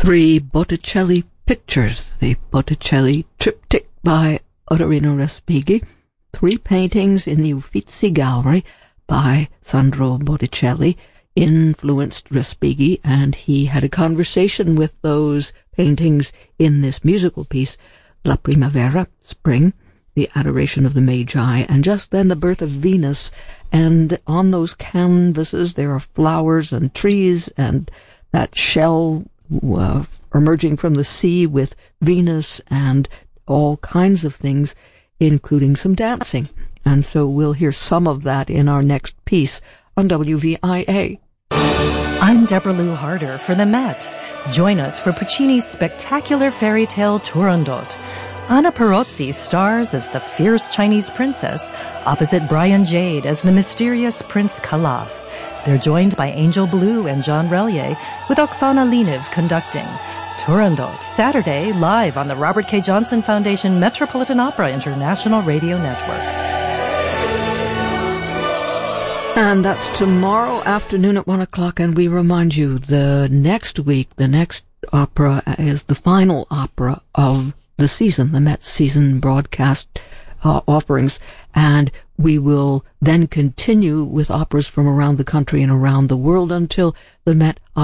3 Botticelli pictures, the Botticelli Triptych by Ottorino Respighi, 3 paintings in the Uffizi Gallery by Sandro Botticelli influenced Respighi, and he had a conversation with those paintings in this musical piece, La Primavera, Spring, the Adoration of the Magi, and just then the birth of Venus. And on those canvases there are flowers and trees and that shell emerging from the sea with Venus and all kinds of things, including some dancing. And so we'll hear some of that in our next piece on WVIA. I'm Deborah Lou Harder for the Met. Join us for Puccini's spectacular fairy tale Turandot. Anna Perozzi stars as the fierce Chinese princess, opposite Brian Jade as the mysterious Prince Calaf. They're joined by Angel Blue and John Relier, with Oksana Leniv conducting. Turandot, Saturday, live on the Robert K. Johnson Foundation Metropolitan Opera International Radio Network. And that's tomorrow afternoon at 1 o'clock, and we remind you, the next week, the next opera is the final opera of the season, the Met season broadcast offerings, and we will then continue with operas from around the country and around the world until the Met